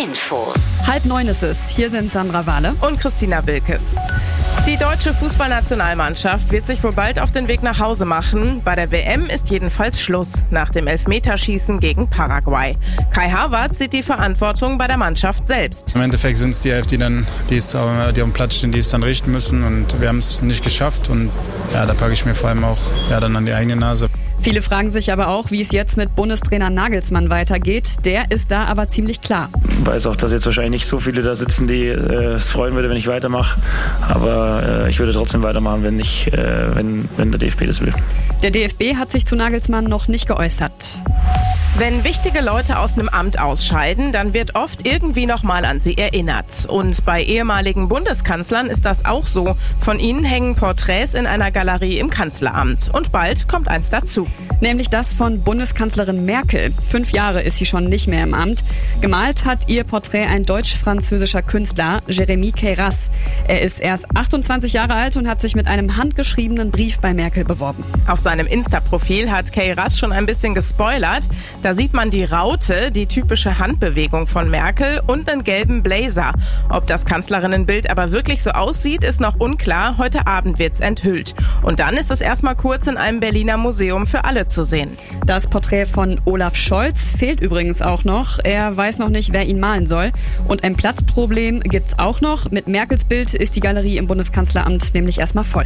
Infos. 8:30 ist es. Hier sind Sandra Wahle und Christina Wilkes. Die deutsche Fußballnationalmannschaft wird sich wohl bald auf den Weg nach Hause machen. Bei der WM ist jedenfalls Schluss nach dem Elfmeterschießen gegen Paraguay. Kai Havertz sieht die Verantwortung bei der Mannschaft selbst. Im Endeffekt sind es die Elf, die auf dem Platz stehen, die es dann richten müssen. Und wir haben es nicht geschafft. Und ja, da packe ich mir vor allem auch dann an die eigene Nase. Viele fragen sich aber auch, wie es jetzt mit Bundestrainer Nagelsmann weitergeht. Der ist da aber ziemlich klar. Ich weiß auch, dass jetzt wahrscheinlich nicht so viele da sitzen, die es freuen würde, wenn ich weitermache. Aber ich würde trotzdem weitermachen, wenn der DFB das will. Der DFB hat sich zu Nagelsmann noch nicht geäußert. Wenn wichtige Leute aus einem Amt ausscheiden, dann wird oft irgendwie nochmal an sie erinnert. Und bei ehemaligen Bundeskanzlern ist das auch so. Von ihnen hängen Porträts in einer Galerie im Kanzleramt. Und bald kommt eins dazu. Nämlich das von Bundeskanzlerin Merkel. 5 Jahre ist sie schon nicht mehr im Amt. Gemalt hat ihr Porträt ein deutsch-französischer Künstler, Jérémy Queyras. Er ist erst 28 Jahre alt und hat sich mit einem handgeschriebenen Brief bei Merkel beworben. Auf seinem Insta-Profil hat Queyras schon ein bisschen gespoilert. Da sieht man die Raute, die typische Handbewegung von Merkel und einen gelben Blazer. Ob das Kanzlerinnenbild aber wirklich so aussieht, ist noch unklar. Heute Abend wird's enthüllt. Und dann ist es erstmal kurz in einem Berliner Museum für alle zu sehen. Das Porträt von Olaf Scholz fehlt übrigens auch noch. Er weiß noch nicht, wer ihn malen soll. Und ein Platzproblem gibt's auch noch. Mit Merkels Bild ist die Galerie im Bundeskanzleramt nämlich erstmal voll.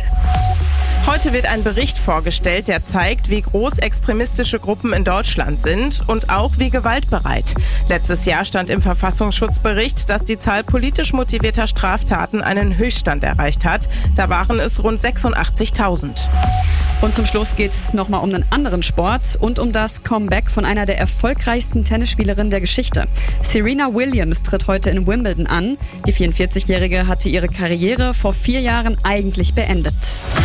Heute wird ein Bericht vorgestellt, der zeigt, wie groß extremistische Gruppen in Deutschland sind und auch wie gewaltbereit. Letztes Jahr stand im Verfassungsschutzbericht, dass die Zahl politisch motivierter Straftaten einen Höchststand erreicht hat. Da waren es rund 86.000. Und zum Schluss geht es nochmal um einen anderen Sport und um das Comeback von einer der erfolgreichsten Tennisspielerinnen der Geschichte. Serena Williams tritt heute in Wimbledon an. Die 44-Jährige hatte ihre Karriere vor 4 Jahren eigentlich beendet.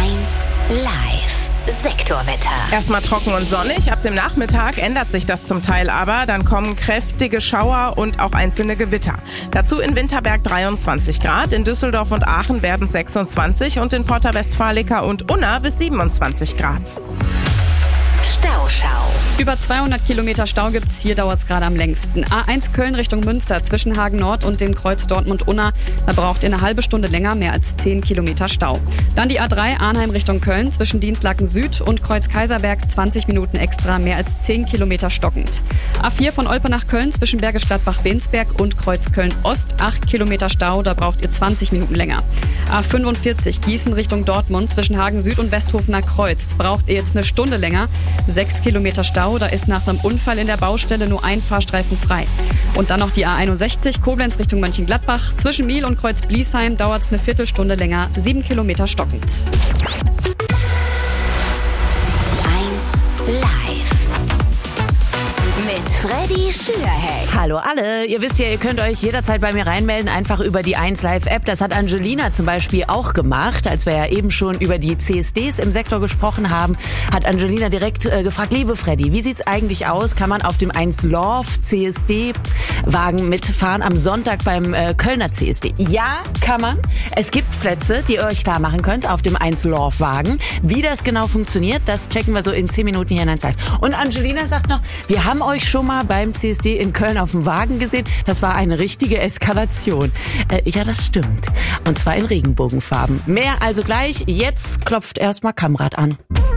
1 Live. Sektorwetter. Erstmal trocken und sonnig. Ab dem Nachmittag ändert sich das zum Teil aber. Dann kommen kräftige Schauer und auch einzelne Gewitter. Dazu in Winterberg 23 Grad. In Düsseldorf und Aachen werden es 26 und in Porta Westfalica und Unna bis 27 Grad. Stauschau. Über 200 Kilometer Stau gibt's. Hier dauert's gerade am längsten. A1 Köln Richtung Münster zwischen Hagen Nord und dem Kreuz Dortmund-Unna. Da braucht ihr eine halbe Stunde länger, mehr als 10 Kilometer Stau. Dann die A3 Arnheim Richtung Köln zwischen Dienstlaken Süd und Kreuz Kaiserberg 20 Minuten extra, mehr als 10 Kilometer stockend. A4 von Olpe nach Köln zwischen Bergisch Gladbach-Bensberg und Kreuz Köln-Ost 8 Kilometer Stau, da braucht ihr 20 Minuten länger. A45 Gießen Richtung Dortmund zwischen Hagen Süd und Westhofener Kreuz braucht ihr jetzt eine Stunde länger. 6 Kilometer Stau, da ist nach einem Unfall in der Baustelle nur ein Fahrstreifen frei. Und dann noch die A61 Koblenz Richtung Mönchengladbach. Zwischen Miel und Kreuz Bliesheim dauert es eine Viertelstunde länger, 7 Kilometer stockend. 1 Live. Mit Freddy Schürheck. Hallo alle, ihr wisst ja, ihr könnt euch jederzeit bei mir reinmelden, einfach über die 1 Live App. Das hat Angelina zum Beispiel auch gemacht, als wir ja eben schon über die CSDs im Sektor gesprochen haben, hat Angelina direkt gefragt, liebe Freddy, wie sieht's eigentlich aus? Kann man auf dem 1 Love CSD-Wagen mitfahren am Sonntag beim Kölner CSD? Ja, kann man. Es gibt Plätze, die ihr euch klar machen könnt auf dem 1 Love-Wagen. Wie das genau funktioniert, das checken wir so in 10 Minuten hier in 1 Live. Und Angelina sagt noch, wir haben euch schon mal beim CSD in Köln auf dem Wagen gesehen. Das war eine richtige Eskalation. Ja, das stimmt. Und zwar in Regenbogenfarben. Mehr also gleich. Jetzt klopft erstmal Kamrat an.